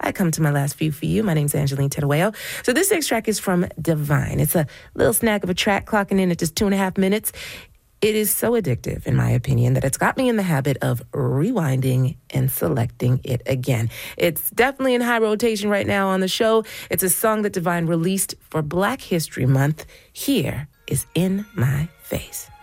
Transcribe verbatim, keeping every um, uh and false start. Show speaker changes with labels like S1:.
S1: I come to my last few for you. My name's Angeline Terueo. So this next track is from Divine. It's a little snack of a track, clocking in at just two and a half minutes. It is so addictive, in my opinion, that it's got me in the habit of rewinding and selecting it again. It's definitely in high rotation right now on the show. It's a song that Divine released for Black History Month. Here is In My Face.